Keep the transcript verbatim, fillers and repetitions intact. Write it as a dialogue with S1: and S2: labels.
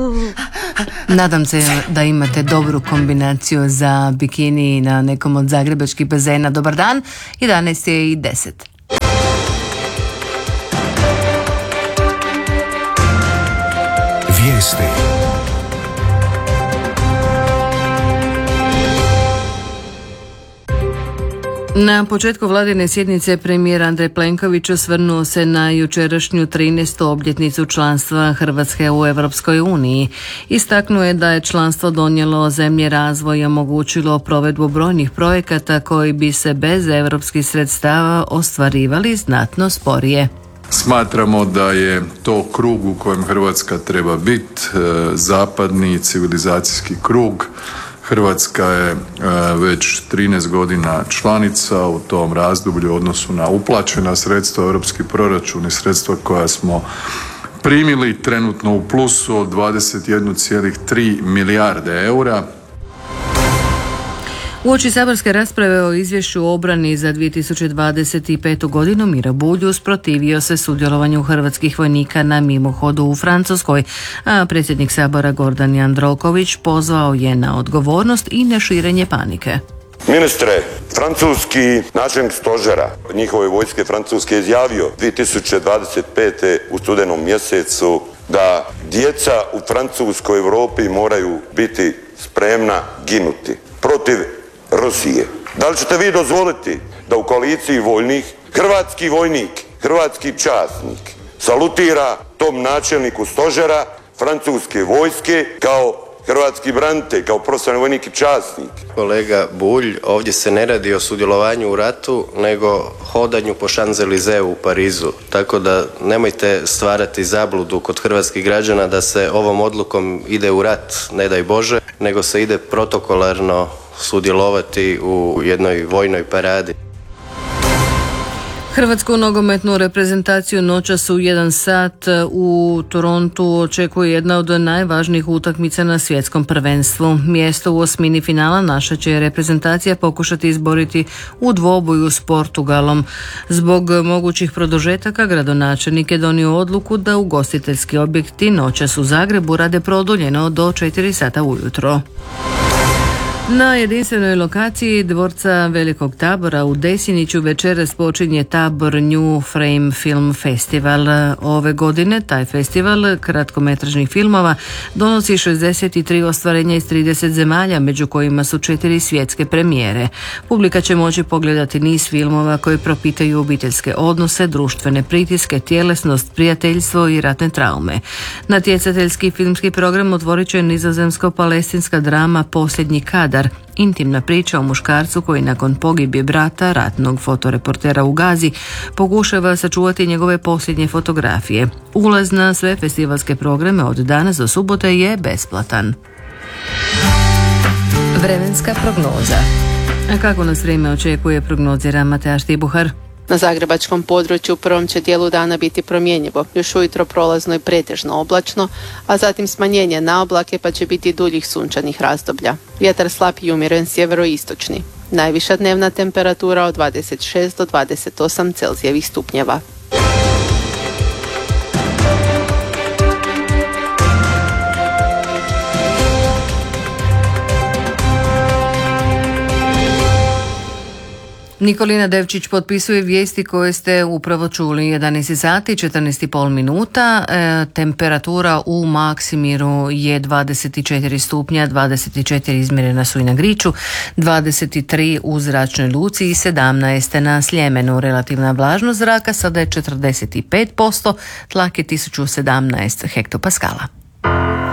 S1: Nadam se da imate dobru kombinaciju za bikini na nekom od zagrebačkih bazena. Dobar dan, jedanaest je i deset.
S2: Vijesti.
S1: Na početku vladine sjednice premijer Andrej Plenković osvrnuo se na jučerašnju trinaestu obljetnicu članstva Hrvatske u Europskoj uniji. Istaknuo je da je članstvo donijelo zemlji razvoj i omogućilo provedbu brojnih projekata koji bi se bez europskih sredstava ostvarivali znatno sporije.
S3: Smatramo da je to krug u kojem Hrvatska treba biti, zapadni civilizacijski krug. Hrvatska je već trinaest godina članica. U tom razdoblju u odnosu na uplaćena sredstva, europski proračun i sredstva koja smo primili trenutno u plusu od dvadeset jedan zarez tri milijarde eura.
S1: Uoči saborske rasprave o izvješću o obrani za dvije tisuće dvadeset petu godinu Miro Bulj usprotivio se sudjelovanju hrvatskih vojnika na mimohodu u Francuskoj, a predsjednik Sabora Gordan Jandroković pozvao je na odgovornost i na širenje panike.
S4: Ministre, francuski načelnik stožera njihove vojske francuske izjavio dvije tisuće dvadeset pete u studenom mjesecu da djeca u francuskoj Europi moraju biti spremna ginuti protiv Rusije. Da li ćete vi dozvoliti da u koaliciji vojnih hrvatski vojnik, hrvatski časnik salutira tom načelniku stožera francuske vojske kao hrvatski branitelj, kao profesionalni vojnik i časnik?
S5: Kolega Bulj, ovdje se ne radi o sudjelovanju u ratu, nego hodanju po Champs-Élysées u Parizu. Tako da nemojte stvarati zabludu kod hrvatskih građana da se ovom odlukom ide u rat, ne daj Bože, nego se ide protokolarno sudjelovati u jednoj vojnoj paradi.
S1: Hrvatsku nogometnu reprezentaciju noćas u jedan sat u Torontu očekuje jedna od najvažnijih utakmica na svjetskom prvenstvu. Mjesto u osmini finala naša će reprezentacija pokušati izboriti u dvoboju s Portugalom. Zbog mogućih produžetaka gradonačelnik je donio odluku da ugostiteljski objekti noćas u Zagrebu rade produljeno do četiri sata ujutro. Na jedinstvenoj lokaciji dvorca Velikog Tabora u Desiniću večeras počinje Tabor New Frame Film Festival. Ove godine taj festival kratkometražnih filmova donosi šezdeset tri ostvarenja iz trideset zemalja, među kojima su četiri svjetske premijere. Publika će moći pogledati niz filmova koji propitaju obiteljske odnose, društvene pritiske, tjelesnost, prijateljstvo i ratne traume. Natjecateljski filmski program otvorit će nizozemsko-palestinska drama Posljednji kadar, intimna priča o muškarcu koji nakon pogibije brata, ratnog fotoreportera u Gazi, pokušava sačuvati njegove posljednje fotografije. Ulaz na sve festivalske programe od danas do subote je besplatan. Vremenska prognoza. A kako nas vrijeme očekuje, prognozira Mateja Štibuhar?
S6: Na zagrebačkom području u prvom će dijelu dana biti promjenjivo, još ujutro prolazno i pretežno oblačno, a zatim smanjenje na oblake pa će biti duljih sunčanih razdoblja. Vjetar slab i umjeren sjeveroistočni. Najviša dnevna temperatura od dvadeset šest do dvadeset osam Celzijevih stupnjeva.
S1: Nikolina Devčić potpisuje vijesti koje ste upravo čuli. jedanaest sati, četrnaest i pol minuta. E, temperatura u Maksimiru je dvadeset četiri stupnja, dvadeset četiri izmjerena su i na Griču, dvadeset tri u Zračnoj luci i sedamnaest na Sljemenu. Relativna vlažnost zraka sada je četrdeset pet posto, tlak je tisuću sedamnaest hektopaskala.